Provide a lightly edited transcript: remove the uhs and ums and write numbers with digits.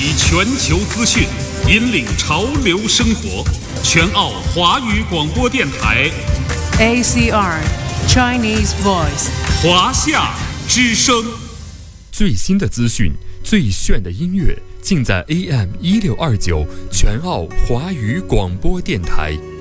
全球资讯，引领潮流生活。全澳华语广播电台 ACR Chinese Voice 华夏之声。 最新的资讯，最炫的音乐，尽在AM1629全澳华语广播电台。